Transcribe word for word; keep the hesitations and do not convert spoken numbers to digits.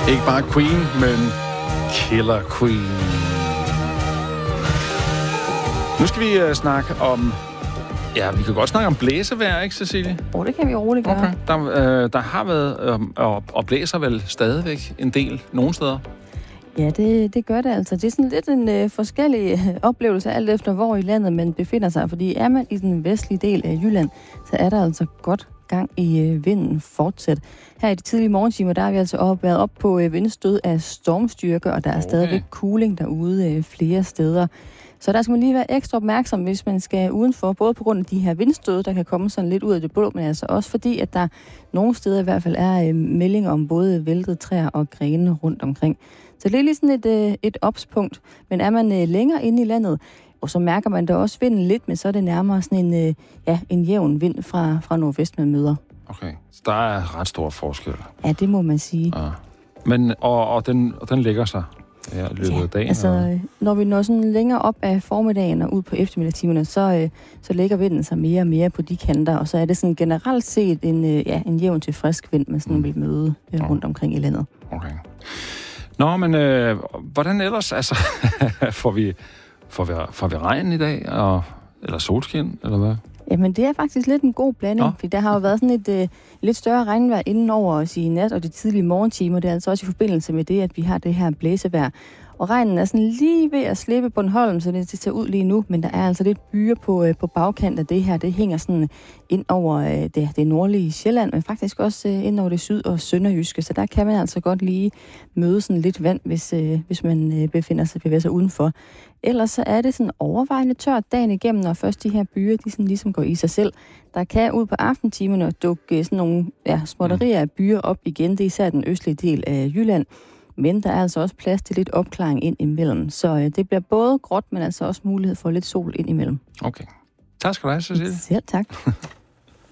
Ikke bare Queen, men Killer Queen. Nu skal vi uh, snakke om... Ja, vi kan godt snakke om blæsevejr, ikke, Cecilie? Åh, oh, det kan vi roligt gøre. Okay. Der, øh, der har været, øh, og, og blæser vel stadigvæk en del nogle steder? Ja, det, det gør det altså. Det er sådan lidt en øh, forskellig oplevelse, alt efter hvor i landet man befinder sig. Fordi er man i den vestlige del af Jylland, så er der altså godt gang i øh, vinden fortsat. Her i de tidlige morgentimer, der har vi altså op, været op på øh, vindstød af stormstyrke, og der er okay. stadigvæk cooling derude øh, flere steder. Så der skal man lige være ekstra opmærksom, hvis man skal udenfor, både på grund af de her vindstød, der kan komme sådan lidt ud af det blå, men altså også fordi, at der nogle steder i hvert fald er øh, meldinger om både væltede træer og grene rundt omkring. Så det er lige sådan et, øh, et opspunkt. Men er man øh, længere inde i landet, og så mærker man da også vinden lidt, men så er det nærmere sådan en, øh, ja, en jævn vind fra, fra nordvest, man møder. Okay, så der er ret stor forskel. Ja, det må man sige. Ja. Men, og, og, den, og den lægger sig ja, i løbet ja, af dagen? altså, og... når vi når sådan længere op af formiddagen og ud på eftermiddagstimerne, så, øh, så lægger vinden sig mere og mere på de kanter, og så er det sådan generelt set en, øh, ja, en jævn til frisk vind, man sådan mm. vil møde øh, rundt omkring i landet. Okay. Nå, men øh, hvordan ellers? Altså, får, vi, får, vi, får vi regn i dag? Og, eller solskin, eller hvad? Jamen, det er faktisk lidt en god blanding, for der har jo været sådan et øh, lidt større regnvejr inden over os i nat og de tidlige morgentimer. Det er altså også i forbindelse med det, at vi har det her blæsevejr. Og regnen er sådan lige ved at slippe Bornholm, så det ser ud lige nu, men der er altså lidt byer på, øh, på bagkant af det her. Det hænger sådan ind over øh, det, det nordlige Sjælland, men faktisk også øh, ind over det syd- og sønderjyske, så der kan man altså godt lige møde sådan lidt vand, hvis, øh, hvis man øh, befinder sig, bevæger sig udenfor. Ellers så er det sådan overvejende tørt dagen igennem, når først de her byer, de sådan ligesom går i sig selv. Der kan ud på aftentimerne dukke sådan nogle ja, småtterier af byer op igen. Det er især den østlige del af Jylland. Men der er altså også plads til lidt opklaring ind imellem. Så øh, det bliver både gråt, men altså også mulighed for lidt sol ind imellem. Okay. Tak skal du have, Cecilie. Selv tak.